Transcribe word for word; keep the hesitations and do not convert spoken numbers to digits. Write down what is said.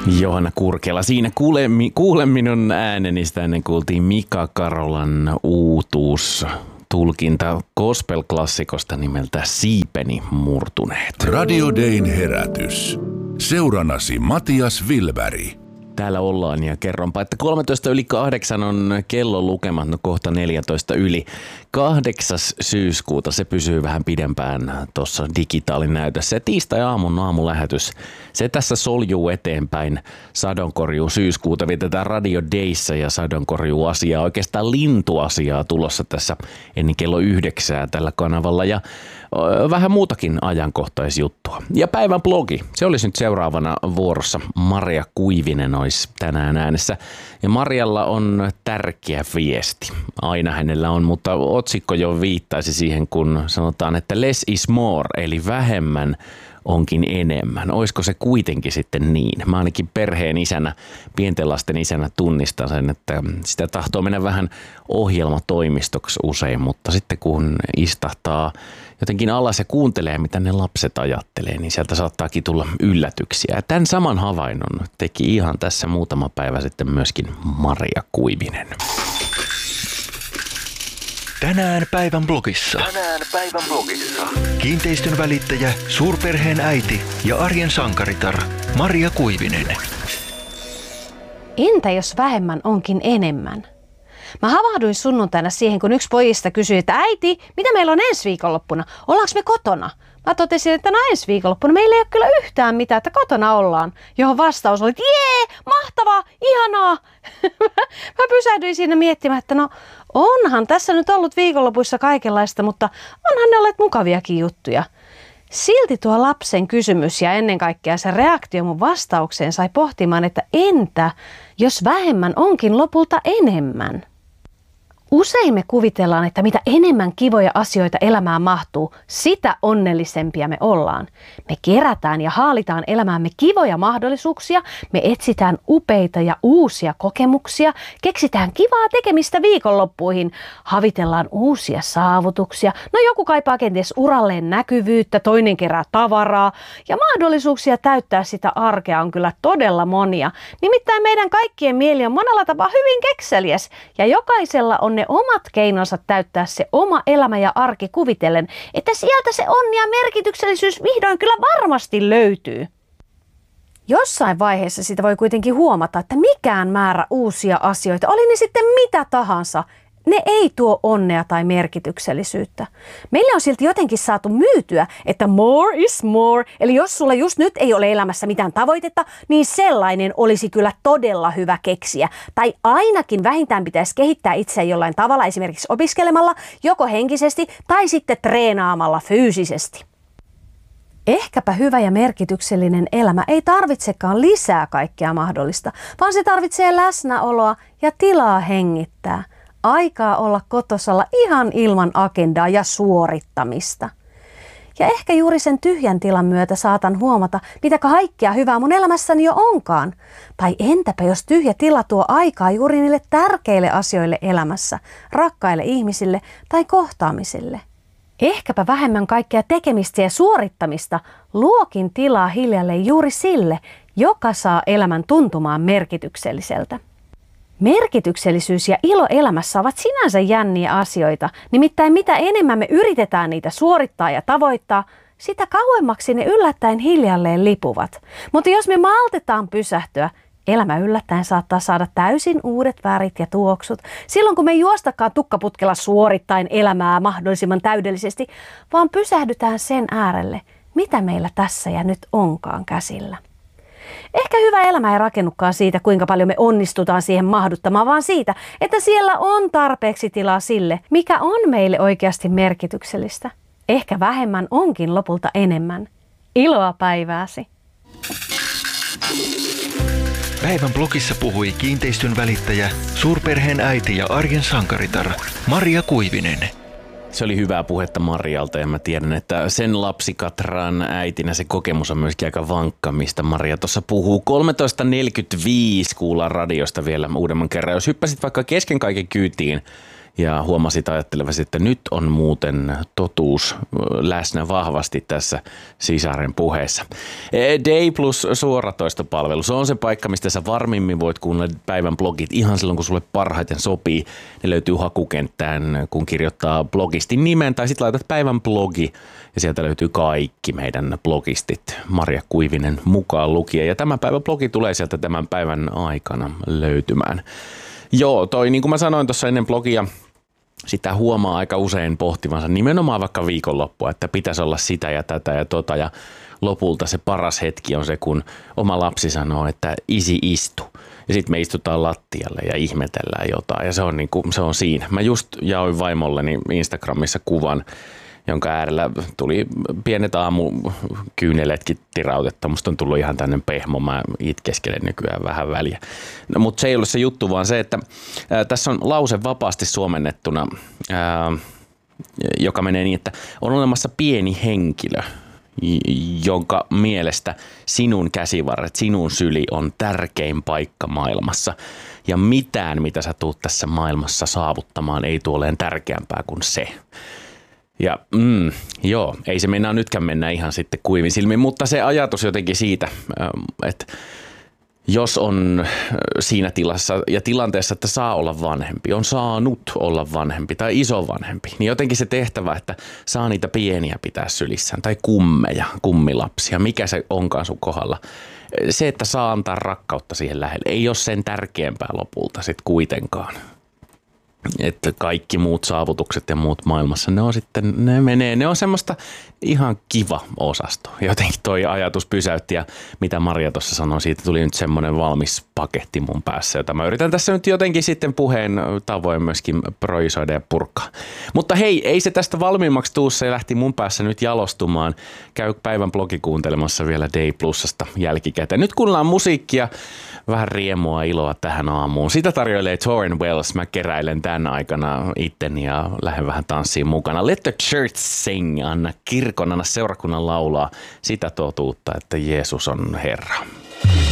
Johanna Kurkela. Siinä kuule, kuule minun ääneni, sitä ennen kuultiin Mika Karolan uutuus. Tulkinta gospel-klassikosta nimeltä Siipeni murtuneet. Radio Dayn herätys. Seuranasi Matias Wilberg. Täällä ollaan ja kerronpa, että kolmetoista yli kahdeksan on kellon lukemat, no kohta neljätoista yli. kahdeksas syyskuuta, se pysyy vähän pidempään tuossa digitaalinäytössä. Ja tiistai-aamun aamulähetys, se tässä soljuu eteenpäin. Sadonkorjuu syyskuuta vietetään Radio Dayssä ja sadonkorjuu asiaa, oikeastaan lintuasiaa tulossa tässä ennen kello yhdeksää tällä kanavalla. Ja vähän muutakin ajankohtaisjuttua. Ja päivän blogi, se olisi nyt seuraavana vuorossa. Maria Kuivinen olisi tänään äänessä. Ja Marialla on tärkeä viesti. Aina hänellä on, mutta otsikko jo viittaisi siihen, kun sanotaan, että less is more, eli vähemmän onkin enemmän. Olisiko se kuitenkin sitten niin? Mä ainakin perheen isänä, pienten lasten isänä tunnistan sen, että sitä tahtoo mennä vähän ohjelmatoimistoksi usein, mutta sitten kun istahtaa jotenkin alas ja kuuntelee, mitä ne lapset ajattelee, niin sieltä saattaakin tulla yllätyksiä. Ja tämän saman havainnon teki ihan tässä muutama päivä sitten myöskin Maria Kuivinen. Tänään päivän blogissa. Tänään päivän blogissa. Kiinteistön välittäjä, suurperheen äiti ja arjen sankaritar Maria Kuivinen. Entä jos vähemmän onkin enemmän? Mä havahduin sunnuntaina siihen, kun yksi pojista kysyi, että äiti, mitä meillä on ensi viikonloppuna? Ollaanko me kotona? Mä totesin, että no ensi viikonloppuna meillä ei ole kyllä yhtään mitään, että kotona ollaan. Johon vastaus oli, että jee, mahtavaa, ihanaa. Mä pysähdyin siinä miettimään, että no onhan tässä nyt ollut viikonlopuissa kaikenlaista, mutta onhan ne olleet mukaviakin juttuja. Silti tuo lapsen kysymys ja ennen kaikkea se reaktio mun vastaukseen sai pohtimaan, että entä jos vähemmän onkin lopulta enemmän? Usein me kuvitellaan, että mitä enemmän kivoja asioita elämään mahtuu, sitä onnellisempia me ollaan. Me kerätään ja haalitaan elämäämme kivoja mahdollisuuksia, me etsitään upeita ja uusia kokemuksia, keksitään kivaa tekemistä viikonloppuihin, havitellaan uusia saavutuksia, no joku kaipaa kenties uralleen näkyvyyttä, toinen kerää tavaraa ja mahdollisuuksia täyttää sitä arkea on kyllä todella monia. Nimittäin meidän kaikkien mieli on monella tapaa hyvin kekseliäs ja jokaisella on ne omat keinonsa täyttää se oma elämä ja arki kuvitellen, että sieltä se onni ja merkityksellisyys vihdoin kyllä varmasti löytyy. Jossain vaiheessa sitä voi kuitenkin huomata, että mikään määrä uusia asioita, oli ne sitten mitä tahansa, ne ei tuo onnea tai merkityksellisyyttä. Meille on silti jotenkin saatu myytyä, että more is more, eli jos sulla just nyt ei ole elämässä mitään tavoitetta, niin sellainen olisi kyllä todella hyvä keksiä. Tai ainakin vähintään pitäisi kehittää itseä jollain tavalla, esimerkiksi opiskelemalla, joko henkisesti tai sitten treenaamalla fyysisesti. Ehkäpä hyvä ja merkityksellinen elämä ei tarvitsekaan lisää kaikkea mahdollista, vaan se tarvitsee läsnäoloa ja tilaa hengittää. Aikaa olla kotosalla ihan ilman agendaa ja suorittamista. Ja ehkä juuri sen tyhjän tilan myötä saatan huomata, mitä kaikkea hyvää mun elämässäni jo onkaan. Tai entäpä jos tyhjä tila tuo aikaa juuri niille tärkeille asioille elämässä, rakkaille ihmisille tai kohtaamisille. Ehkäpä vähemmän kaikkea tekemistä ja suorittamista luokin tilaa hiljalleen juuri sille, joka saa elämän tuntumaan merkitykselliseltä. Merkityksellisyys ja ilo elämässä ovat sinänsä jänniä asioita, nimittäin mitä enemmän me yritetään niitä suorittaa ja tavoittaa, sitä kauemmaksi ne yllättäen hiljalleen lipuvat. Mutta jos me maltetaan pysähtyä, elämä yllättäen saattaa saada täysin uudet värit ja tuoksut, silloin kun me ei juostakaan tukkaputkella suorittaen elämää mahdollisimman täydellisesti, vaan pysähdytään sen äärelle, mitä meillä tässä ja nyt onkaan käsillä. Ehkä hyvä elämä ei rakennukaan siitä, kuinka paljon me onnistutaan siihen mahduttamaan, vaan siitä, että siellä on tarpeeksi tilaa sille, mikä on meille oikeasti merkityksellistä. Ehkä vähemmän onkin lopulta enemmän. Iloa päivääsi! Päivän blogissa puhui kiinteistön välittäjä, suurperheen äiti ja arjen sankaritar Maria Kuivinen. Se oli hyvää puhetta Marialta ja mä tiedän, että sen lapsikatraan äitinä se kokemus on myöskin aika vankka, mistä Maria tuossa puhuu. kolmetoista neljäkymmentäviisi kuullaan radiosta vielä uudemman kerran. Jos hyppäsit vaikka kesken kaiken kyytiin Ja huomasit ajattelevasi, että nyt on muuten totuus läsnä vahvasti tässä sisaren puheessa. Day Plus suoratoistopalvelu, se on se paikka, mistä sä varmimmin voit kuunnella päivän blogit ihan silloin, kun sulle parhaiten sopii. Ne löytyy hakukenttään, kun kirjoittaa blogistin nimen tai sitten laitat päivän blogi ja sieltä löytyy kaikki meidän blogistit, Marja Kuivinen mukaan lukien. Ja tämän päivän blogi tulee sieltä tämän päivän aikana löytymään. Joo, toi niin kuin mä sanoin tuossa ennen blogia, sitä huomaa aika usein pohtivansa nimenomaan vaikka viikonloppua, että pitäisi olla sitä ja tätä ja tota ja lopulta se paras hetki on se, kun oma lapsi sanoo, että isi istu. Ja sitten me istutaan lattialle ja ihmetellään jotain ja se on, niin kuin, se on siinä. Mä just jaoin vaimolleni Instagramissa kuvan, jonka äärellä tuli pienet aamukyyneleetkin tirautettu. Musta on tullut ihan tänne pehmo, mä itkeskelen nykyään vähän väliä. No, mutta se ei ole se juttu, vaan se, että ää, tässä on lause vapaasti suomennettuna, ää, joka menee niin, että on olemassa pieni henkilö, jonka mielestä sinun käsivarret, sinun syli on tärkein paikka maailmassa. Ja mitään, mitä sä tuut tässä maailmassa saavuttamaan, ei tule olemaan tärkeämpää kuin se. Ja mm, joo, ei se mennä nytkään mennä ihan sitten kuivin silmin, mutta se ajatus jotenkin siitä, että jos on siinä tilassa ja tilanteessa, että saa olla vanhempi, on saanut olla vanhempi tai isovanhempi, niin jotenkin se tehtävä, että saa niitä pieniä pitää sylissään tai kummeja, kummilapsia, mikä se onkaan sun kohdalla. Se, että saa antaa rakkautta siihen lähelle, ei ole sen tärkeämpää lopulta sitten kuitenkaan. Että kaikki muut saavutukset ja muut maailmassa, ne on sitten, ne menee, ne on semmoista ihan kiva osasto. Jotenkin toi ajatus pysäytti ja mitä Marja tuossa sanoi, siitä tuli nyt semmoinen valmis paketti mun päässä, jota mä yritän tässä nyt jotenkin sitten puheen tavoin myöskin projisoida ja purkaa. Mutta hei, ei se tästä valmiimmaksi tuu, se lähti mun päässä nyt jalostumaan. Käy päivän blogi kuuntelemassa vielä Day Plusasta jälkikäteen. Nyt kuunnellaan musiikkia, vähän riemua, iloa tähän aamuun. Sitä tarjoilee Torrin Wells, mä keräilen tämän aikana itteni ja lähden vähän tanssiin mukana. Let the church sing, anna kirkon, anna seurakunnan laulaa sitä totuutta, että Jeesus on Herra.